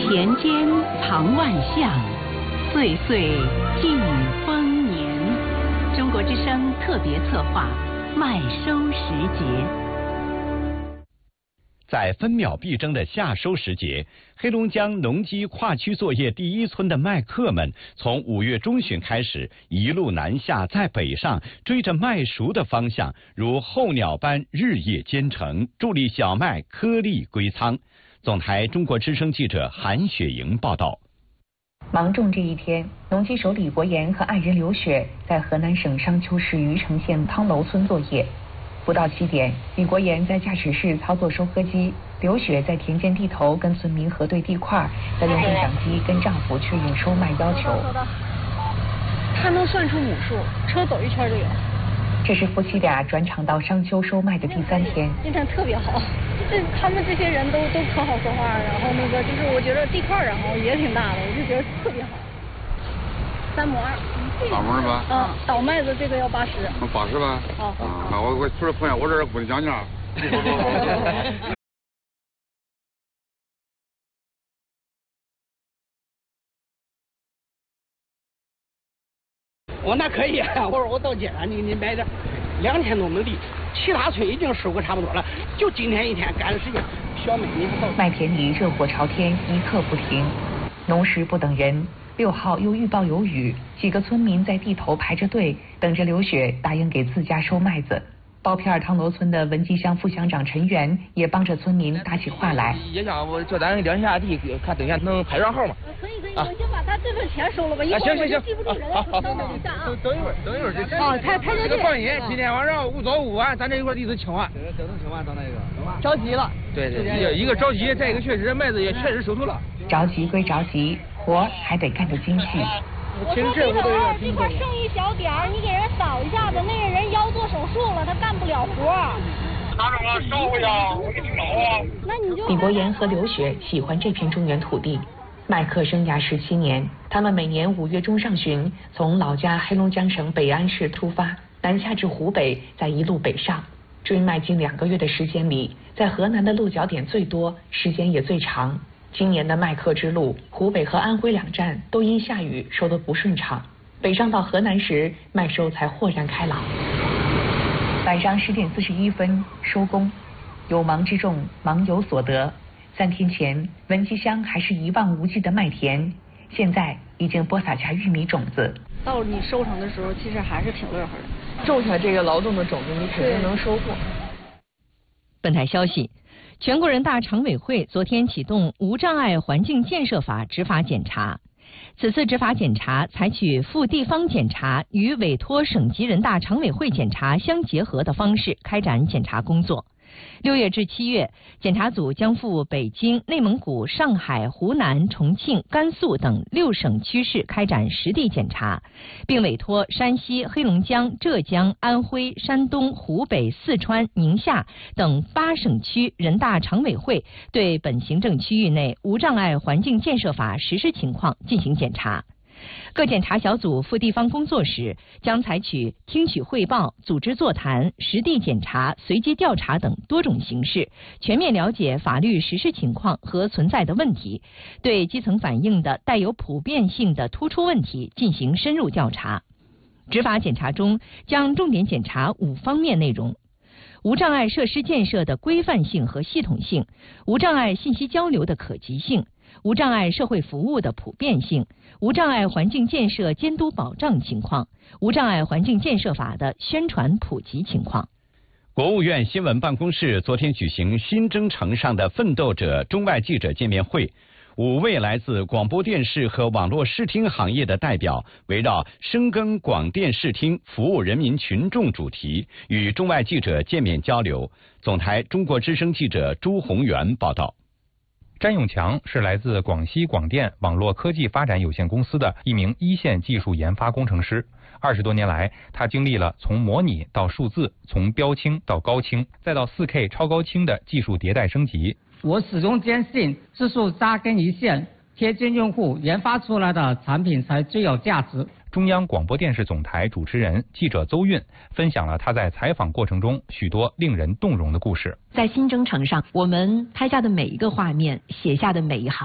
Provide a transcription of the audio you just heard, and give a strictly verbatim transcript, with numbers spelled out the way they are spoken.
田间藏万象，岁岁尽丰年。中国之声特别策划麦收时节。 在分秒必争的夏收时节，黑龙江农机跨区作业第一村的麦客们，从五月中旬开始，一路南下，再北上，追着麦熟的方向，如候鸟般日夜兼程，助力小麦颗粒归仓。总台中国之声记者韩雪莹报道。 芒种这一天，农机手李国岩和爱人刘雪在河南省商丘市虞城县汤楼村作业。不到七点，李国岩在驾驶室操作收割机，刘雪在田间地头跟村民核对地块，再用对讲机跟丈夫确认收麦要求。 他能算出亩数，车走一圈就有。 这是夫妻俩转场到商丘收麦的第三天。 今天特别好，这他们这些人都都可好说话，然后那个就是我觉得地块然后也挺大的，我就觉得特别好。三亩二。 八亩吧？ 嗯，倒麦子这个要八十。 八十吧？ 好。 啊，我我出来朋友，我这不能讲价。 我那可以，我说我到街上你你买点，两千多亩地，其他村已经收获差不多了，就今天一天赶的时间，小麦你不到。 麦田里热火朝天，一刻不停，农时不等人。六号又预报有雨，几个村民在地头排着队，等着刘雪答应给自家收麦子。包片汤楼村的文集乡副乡长陈元也帮着村民打起话来。 也想我叫咱两下地，看等下能排上号吗？ 可以可以，我先把他这份钱收了吧，一会儿我就记不住人了。等等一下啊。 等一会儿，等一会儿这。 哦，排排着队。 放心，今天晚上五早五晚，咱这一块地都清完。 等等清完到那个。 着急了。 对对，一个着急，再一个确实麦子也确实收透了。 着急归着急，活还得干得精细。 我说地头二这块剩一小点儿，你给人扫一下子，那个人腰做手术了，他干不了活。 拿着我收回去，我给你找啊。 那你就。 李国岩和刘雪喜欢这片中原土地，麦客生涯十七年，他们每年五月中上旬从老家黑龙江省北安市出发，南下至湖北，再一路北上，追麦近两个月的时间里，在河南的落脚点最多，时间也最长。今年的麦客之路，湖北和安徽两站都因下雨收得不顺畅，北上到河南时，麦收才豁然开朗。晚上十点四十一分收工，有忙之众，忙有所得。三天前，文集乡还是一望无际的麦田，现在已经播撒下玉米种子。 到你收成的时候，其实还是挺乐呵的。 种下这个劳动的种子，你肯定能收获。 本台消息。全国人大常委会昨天启动无障碍环境建设法执法检查，此次执法检查采取赴地方检查与委托省级人大常委会检查相结合的方式开展检查工作。六月至七月，检查组将赴北京、内蒙古、上海、湖南、重庆、甘肃等六省区市开展实地检查，并委托山西、黑龙江、浙江、安徽、山东、湖北、四川、宁夏等八省区人大常委会对本行政区域内无障碍环境建设法实施情况进行检查。各检查小组赴地方工作时，将采取听取汇报、组织座谈、实地检查、随机调查等多种形式，全面了解法律实施情况和存在的问题，对基层反映的带有普遍性的突出问题进行深入调查。执法检查中将重点检查五方面内容：无障碍设施建设的规范性和系统性，无障碍信息交流的可及性，无障碍社会服务的普遍性，无障碍环境建设监督保障情况，无障碍环境建设法的宣传普及情况。 国务院新闻办公室昨天举行新征程上的奋斗者中外记者见面会，五位来自广播电视和网络视听行业的代表围绕深耕广电视听服务人民群众主题与中外记者见面交流。总台中国之声记者朱宏元报道。 詹永强是来自广西广电网络科技发展有限公司的一名一线技术研发工程师。二十多年来，他经历了从模拟到数字，从标清到高清，再到 四K 超高清的技术迭代升级。 我始终坚信，技术扎根一线，贴近用户，研发出来的产品才最有价值。 中央广播电视总台主持人、记者邹韵分享了他在采访过程中许多令人动容的故事。 在新征程上，我们拍下的每一个画面，写下的每一行